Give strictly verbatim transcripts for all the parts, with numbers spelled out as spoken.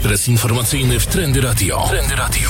Ekspres informacyjny w Trendy Radio. Trendy Radio.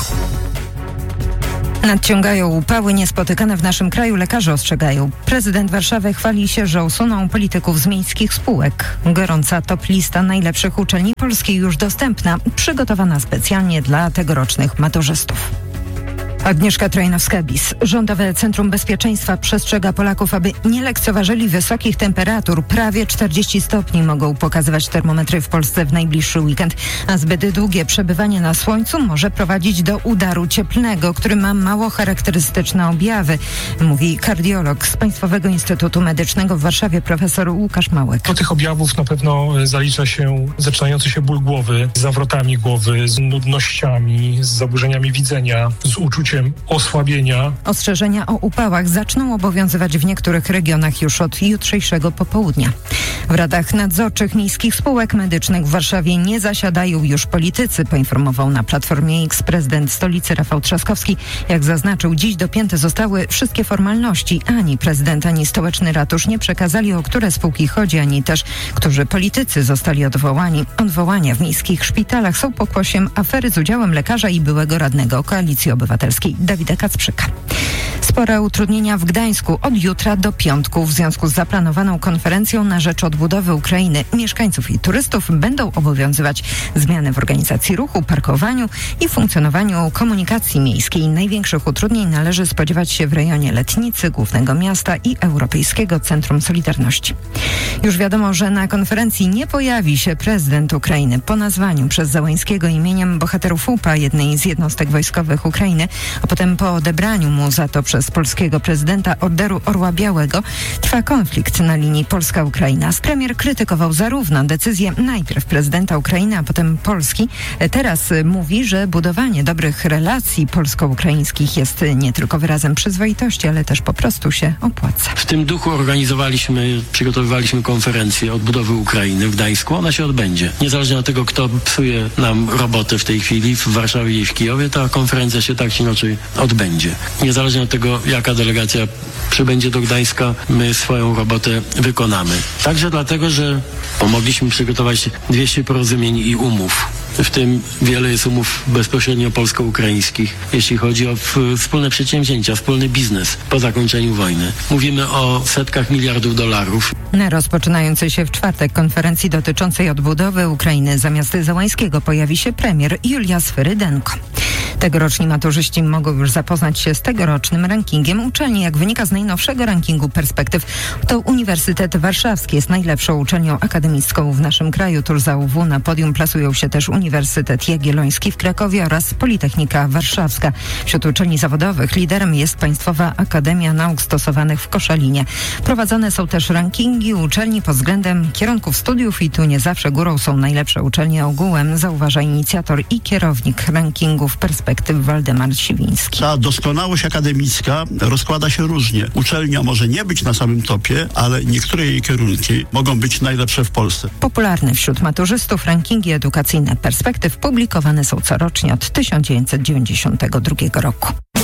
Nadciągają upały niespotykane w naszym kraju. Lekarze ostrzegają. Prezydent Warszawy chwali się, że usuną polityków z miejskich spółek. Gorąca top lista najlepszych uczelni polskiej już dostępna, przygotowana specjalnie dla tegorocznych maturzystów. Agnieszka Trojnowska-Bis. Rządowe Centrum Bezpieczeństwa przestrzega Polaków, aby nie lekceważyli wysokich temperatur. Prawie czterdzieści stopni mogą pokazywać termometry w Polsce w najbliższy weekend, a zbyt długie przebywanie na słońcu może prowadzić do udaru cieplnego, który ma mało charakterystyczne objawy, mówi kardiolog z Państwowego Instytutu Medycznego w Warszawie profesor Łukasz Małek. Do tych objawów na pewno zalicza się zaczynający się ból głowy, z zawrotami głowy, z nudnościami, z zaburzeniami widzenia, z uczuciem osłabienia. Ostrzeżenia o upałach zaczną obowiązywać w niektórych regionach już od jutrzejszego popołudnia. W radach nadzorczych miejskich spółek medycznych w Warszawie nie zasiadają już politycy, poinformował na Platformie X prezydent stolicy Rafał Trzaskowski. Jak zaznaczył, dziś dopięte zostały wszystkie formalności. Ani prezydent, ani stołeczny ratusz nie przekazali, o które spółki chodzi, ani też, którzy politycy zostali odwołani. Odwołania w miejskich szpitalach są pokłosiem afery z udziałem lekarza i byłego radnego Koalicji Obywatelskiej Dawida Kacprzyka. Spore utrudnienia w Gdańsku od jutra do piątku w związku z zaplanowaną konferencją na rzecz odbudowy Ukrainy. Mieszkańców i turystów będą obowiązywać zmiany w organizacji ruchu, parkowaniu i funkcjonowaniu komunikacji miejskiej. Największych utrudnień należy spodziewać się w rejonie Letnicy, głównego miasta i Europejskiego Centrum Solidarności. Już wiadomo, że na konferencji nie pojawi się prezydent Ukrainy. Po nazwaniu przez Załańskiego imieniem bohaterów U P A, jednej z jednostek wojskowych Ukrainy, a potem po odebraniu mu za to przez polskiego prezydenta Orderu Orła Białego, trwa konflikt na linii Polska-Ukraina. Premier krytykował zarówno decyzję najpierw prezydenta Ukrainy, a potem Polski. Teraz mówi, że budowanie dobrych relacji polsko-ukraińskich jest nie tylko wyrazem przyzwoitości, ale też po prostu się opłaca. W tym duchu organizowaliśmy, przygotowywaliśmy konferencję odbudowy Ukrainy w Gdańsku. Ona się odbędzie. Niezależnie od tego, kto psuje nam robotę w tej chwili w Warszawie i w Kijowie, ta konferencja się tak czy inaczej odbędzie. Niezależnie od tego, jaka delegacja przybędzie do Gdańska, my swoją robotę wykonamy. Także dlatego, że pomogliśmy przygotować dwieście porozumień i umów. W tym wiele jest umów bezpośrednio polsko-ukraińskich, jeśli chodzi o wspólne przedsięwzięcia, wspólny biznes po zakończeniu wojny. Mówimy o setkach miliardów dolarów. Na rozpoczynającej się w czwartek konferencji dotyczącej odbudowy Ukrainy zamiast Załańskiego pojawi się premier Julia Swyrydenko. Tegoroczni maturzyści mogą już zapoznać się z tegorocznym rankingiem uczelni. Jak wynika z najnowszego rankingu Perspektyw, to Uniwersytet Warszawski jest najlepszą uczelnią akademicką w naszym kraju. Tuż za U W na podium plasują się też Uniwersytet Jagielloński w Krakowie oraz Politechnika Warszawska. Wśród uczelni zawodowych liderem jest Państwowa Akademia Nauk Stosowanych w Koszalinie. Prowadzone są też rankingi uczelni pod względem kierunków studiów i tu nie zawsze górą są najlepsze uczelnie ogółem, zauważa inicjator i kierownik rankingów Perspektyw Waldemar Siwiński. Ta doskonałość akademicka rozkłada się różnie. Uczelnia może nie być na samym topie, ale niektóre jej kierunki mogą być najlepsze w Polsce. Popularne wśród maturzystów rankingi edukacyjne Perspektyw publikowane są corocznie od tysiąc dziewięćset dziewięćdziesiątego drugiego roku.